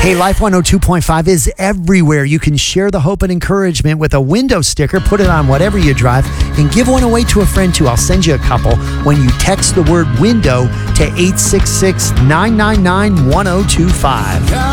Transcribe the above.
Hey, Life 102.5 is everywhere. You can share the hope and encouragement with a window sticker, put it on whatever you drive, and give one away to a friend too. I'll send you a couple when you text the word window to 866-999-1025.